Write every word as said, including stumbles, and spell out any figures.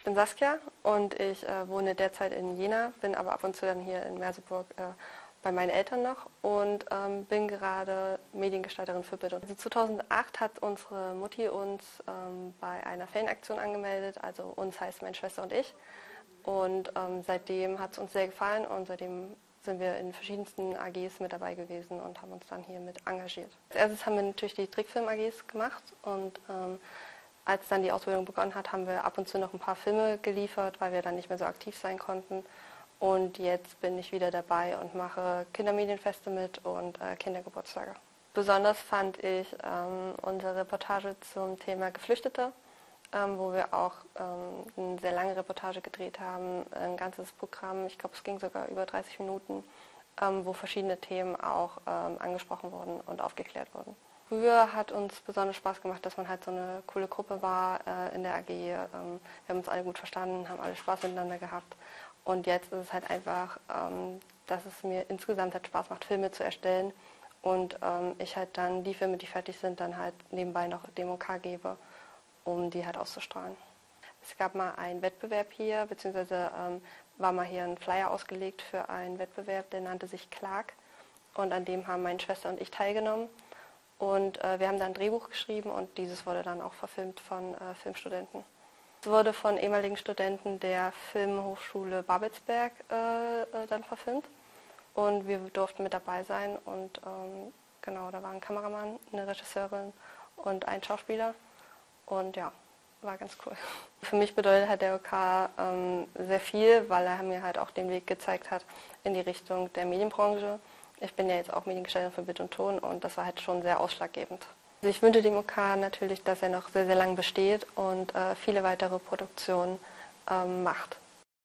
bin Saskia und ich äh, wohne derzeit in Jena, bin aber ab und zu dann hier in Merseburg äh, bei meinen Eltern noch und ähm, bin gerade Mediengestalterin für Bild. Also zweitausendacht hat unsere Mutti uns ähm, bei einer Fanaktion angemeldet, also uns heißt meine Schwester und ich. Und ähm, seitdem hat es uns sehr gefallen und seitdem sind wir in verschiedensten A Gs mit dabei gewesen und haben uns dann hier mit engagiert. Als erstes haben wir natürlich die Trickfilm-A Gs gemacht und ähm, als dann die Ausbildung begonnen hat, haben wir ab und zu noch ein paar Filme geliefert, weil wir dann nicht mehr so aktiv sein konnten. Und jetzt bin ich wieder dabei und mache Kindermedienfeste mit und äh, Kindergeburtstage. Besonders fand ich ähm, unsere Reportage zum Thema Geflüchtete, ähm, wo wir auch ähm, eine sehr lange Reportage gedreht haben, ein ganzes Programm, ich glaube es ging sogar über dreißig Minuten, ähm, wo verschiedene Themen auch ähm, angesprochen wurden und aufgeklärt wurden. Früher hat uns besonders Spaß gemacht, dass man halt so eine coole Gruppe war äh, in der A G. Ähm, wir haben uns alle gut verstanden, haben alle Spaß miteinander gehabt. Und jetzt ist es halt einfach, ähm, dass es mir insgesamt halt Spaß macht, Filme zu erstellen. Und ähm, ich halt dann die Filme, die fertig sind, dann halt nebenbei noch Demo K gebe, um die halt auszustrahlen. Es gab mal einen Wettbewerb hier, beziehungsweise ähm, war mal hier ein Flyer ausgelegt für einen Wettbewerb, der nannte sich Clark. Und an dem haben meine Schwester und ich teilgenommen. Und äh, wir haben dann ein Drehbuch geschrieben und dieses wurde dann auch verfilmt von äh, Filmstudenten. Es wurde von ehemaligen Studenten der Filmhochschule Babelsberg äh, äh, dann verfilmt und wir durften mit dabei sein und ähm, genau, da war ein Kameramann, eine Regisseurin und ein Schauspieler und ja, war ganz cool. Für mich bedeutet halt der O K ähm, sehr viel, weil er mir halt auch den Weg gezeigt hat in die Richtung der Medienbranche. Ich bin ja jetzt auch Mediengestalterin für Bild und Ton und das war halt schon sehr ausschlaggebend. Also ich wünsche dem O K natürlich, dass er noch sehr, sehr lang besteht und äh, viele weitere Produktionen ähm, macht.